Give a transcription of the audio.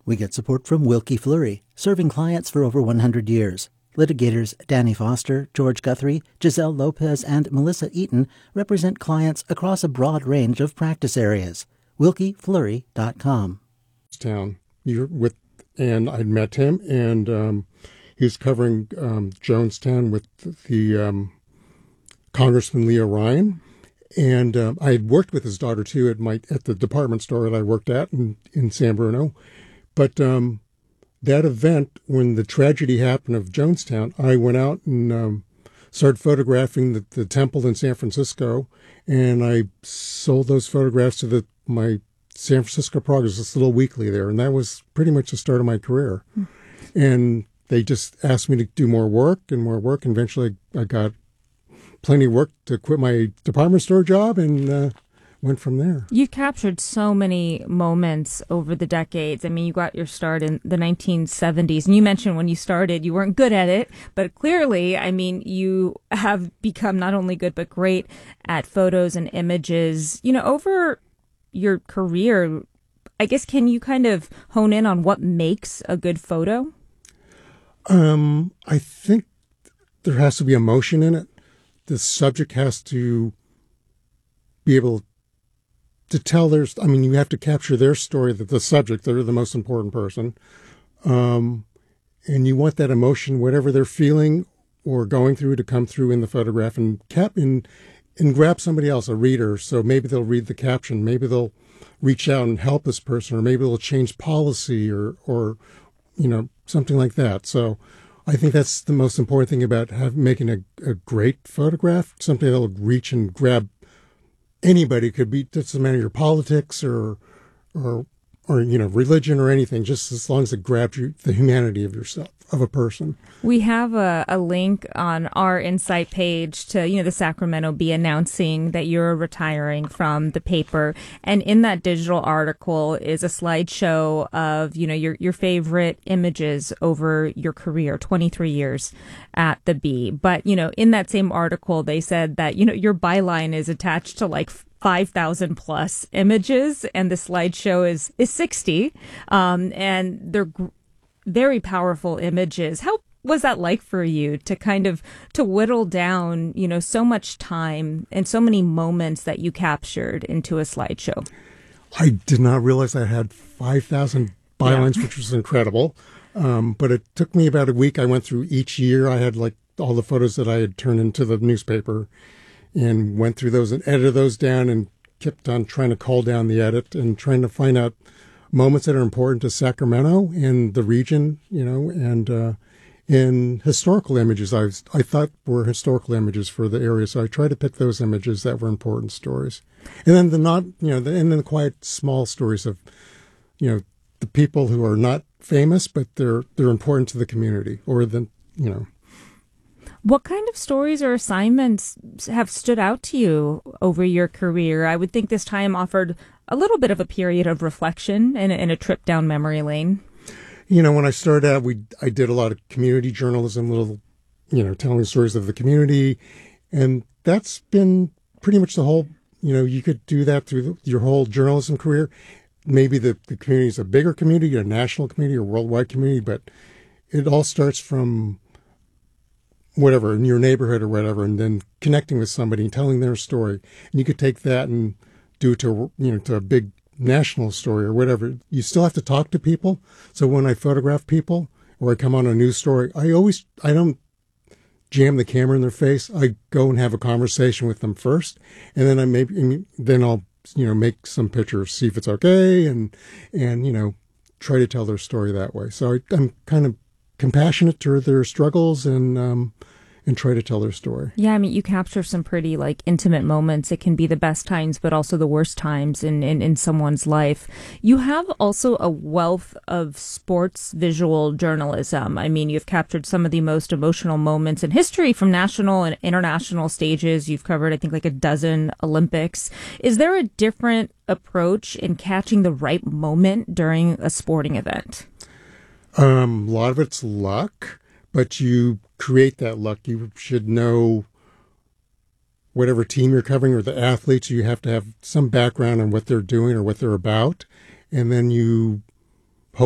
We get support from Wilkie Fleury, serving clients for over 100 years. Litigators Danny Foster, George Guthrie, Giselle Lopez, and Melissa Eaton represent clients across a broad range of practice areas. WilkieFleury.com. And I'd met him, and he was covering Jonestown with the Congressman Leo Ryan. And I had worked with his daughter, too, at the department store that I worked at in San Bruno. But that event, when the tragedy happened of Jonestown, I went out and started photographing the temple in San Francisco, and I sold those photographs to my San Francisco Progress, this little weekly there, and that was pretty much the start of my career. And they just asked me to do more work, and eventually I got plenty of work to quit my department store job and went from there. You've captured so many moments over the decades. I mean, you got your start in the 1970s, and you mentioned when you started you weren't good at it, but clearly, I mean, you have become not only good but great at photos and images. You know, over your career, I guess, can you kind of hone in on what makes a good photo? I think there has to be emotion in it. The subject has to be able to tell you have to capture their story, the subject, they're the most important person. And you want that emotion, whatever they're feeling or going through, to come through in the photograph and grab somebody else, a reader. So maybe they'll read the caption, maybe they'll reach out and help this person, or maybe they'll change policy or something like that. So I think that's the most important thing about making a great photograph, something that'll reach and grab anybody. Could be, doesn't matter your politics or religion or anything, just as long as it grabs you, the humanity of yourself, of a person. We have a link on our Insight page to, the Sacramento Bee announcing that you're retiring from the paper. And in that digital article is a slideshow of, your favorite images over your career, 23 years at the Bee. But, in that same article, they said that, your byline is attached to like 5,000 plus images, and the slideshow is 60. And they're very powerful images. How was that like for you to whittle down, so much time and so many moments that you captured into a slideshow? I did not realize I had 5,000 bylines, which was incredible. But it took me about a week. I went through each year. I had like all the photos that I had turned into the newspaper and went through those and edited those down and kept on trying to call down the edit and trying to find out moments that are important to Sacramento and the region, and in historical images I thought were historical images for the area. So I tried to pick those images that were important stories. And then the quiet, small stories of, the people who are not famous, but they're important to the community What kind of stories or assignments have stood out to you over your career? I would think this time offered a little bit of a period of reflection and a trip down memory lane. When I started out, I did a lot of community journalism, telling stories of the community. And that's been pretty much the whole, you could do that through your whole journalism career. Maybe the community is a bigger community, a national community or worldwide community, but it all starts from whatever, in your neighborhood or whatever, and then connecting with somebody and telling their story. And you could take that and do it to a big national story or whatever. You still have to talk to people. So when I photograph people or I come on a news story, I don't jam the camera in their face. I go and have a conversation with them first, and then I'll make some pictures, see if it's okay, and try to tell their story that way. So I'm kind of compassionate to their struggles and try to tell their story. Yeah, I mean, you capture some pretty intimate moments. It can be the best times, but also the worst times in someone's life. You have also a wealth of sports visual journalism. I mean, you've captured some of the most emotional moments in history from national and international stages. You've covered, I think, like a dozen Olympics. Is there a different approach in catching the right moment during a sporting event? A lot of it's luck, but you create that luck. You should know whatever team you're covering or the athletes. You have to have some background on what they're doing or what they're about. And then you